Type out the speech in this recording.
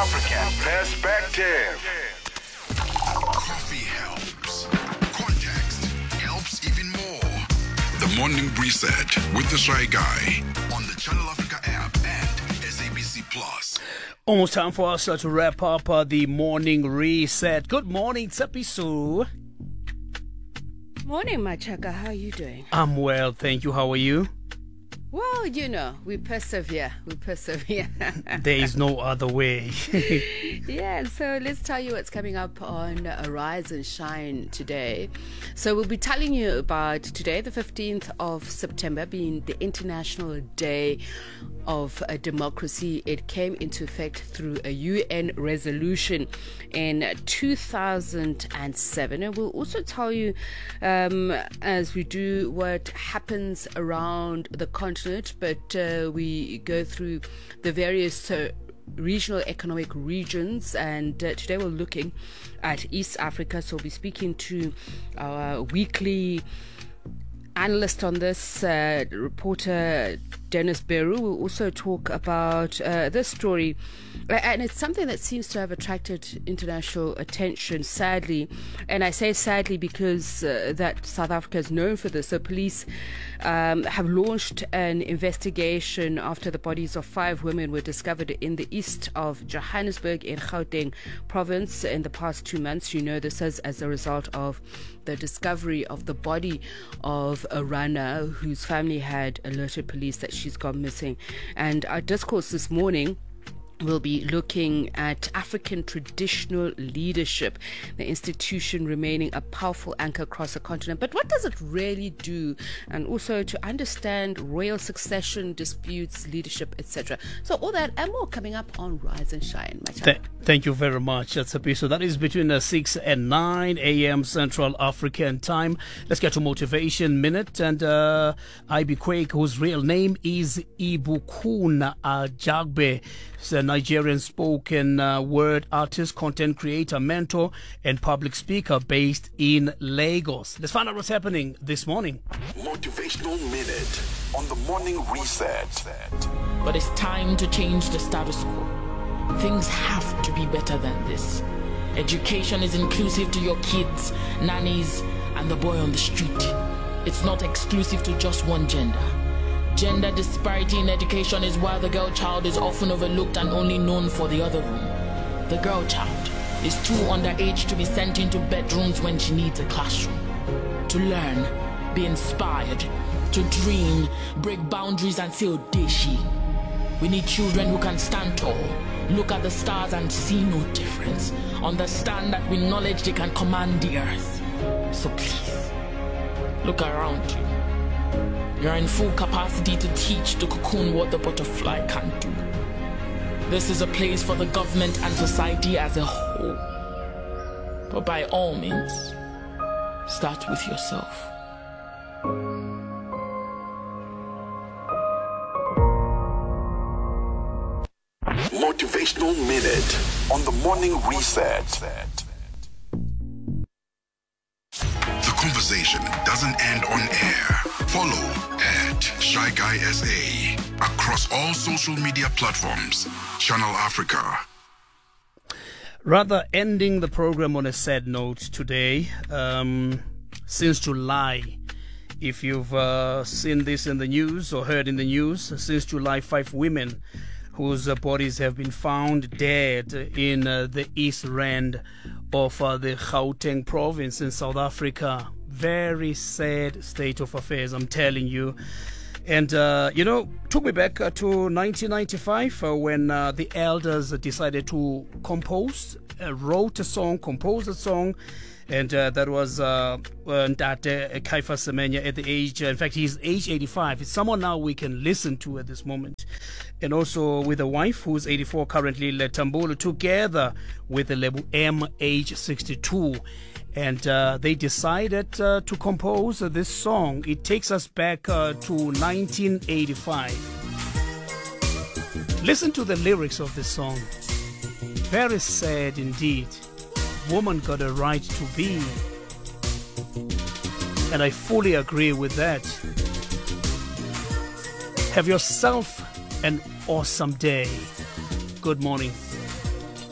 African perspective. Coffee helps. Context helps even more. The Morning Reset with the Shy Guy on the Channel Africa app and SABC Plus. Almost time for us to wrap up the Morning Reset. Good morning, Tsapiso. Morning, Machaka. How are you doing? I'm well, thank you. How are you? Well, you know, we persevere. There is no other way. Yeah, so let's tell you what's coming up on Rise and Shine today. So we'll be telling you about today, the 15th of September, being the International Day of Democracy. It came into effect through a UN resolution in 2007. And we'll also tell you, as we do, what happens around the continent, but we go through the various regional economic regions, and today we're looking at East Africa. So we'll be speaking to our weekly analyst on this, reporter Dennis Beru. Will also talk about this story, and it's something that seems to have attracted international attention, sadly. And I say sadly because that South Africa is known for this. So police have launched an investigation after the bodies of 5 women were discovered in the east of Johannesburg in Gauteng province in the past 2 months. You know, this is as a result of the discovery of the body of a runner whose family had alerted police that she's gone missing. And our discourse this morning will be looking at African traditional leadership, the institution remaining a powerful anchor across the continent. But what does it really do? And also to understand royal succession, disputes, leadership, etc. So all that and more coming up on Rise and Shine. Thank you very much, Tsapi. So that is between 6 and 9 a.m. Central African time. Let's get to Motivation Minute. And Ivy Quake, whose real name is Ibukuna Ajagbe, is a Nigerian spoken word artist, content creator, mentor, and public speaker based in Lagos. Let's find out what's happening this morning. Motivational Minute on the Morning Reset. But it's time to change the status quo. Things have to be better than this. Education is inclusive to your kids, nannies, and the boy on the street. It's not exclusive to just one gender. Gender disparity in education is why the girl child is often overlooked and only known for the other room. The girl child is too underage to be sent into bedrooms when she needs a classroom. To learn, be inspired, to dream, break boundaries and say Odeshi. We need children who can stand tall, look at the stars and see no difference. Understand that with knowledge they can command the earth. So please, look around you. You're in full capacity to teach the cocoon what the butterfly can do. This is a place for the government and society as a whole. But by all means, start with yourself. Motivational Minute on the Morning Reset. The conversation doesn't end on air. Follow at Shy Guy SA across all social media platforms. Channel Africa. Rather ending the program on a sad note today. Since July, if you've seen this in the news or heard in the news, since July, 5 women whose bodies have been found dead in the East Rand of the Gauteng province in South Africa. Very sad state of affairs, I'm telling you. And, took me back to 1995 when the elders decided to composed a song. And that was Ntate Kaifa Semenya at the age, in fact, he's age 85. It's someone now we can listen to at this moment. And also with a wife who's 84 currently, Letambulu, together with the label MH62. And they decided to compose this song. It takes us back to 1985. Listen to the lyrics of this song. Very sad indeed. Woman got a right to be. And I fully agree with that. Have yourself an awesome day. Good morning.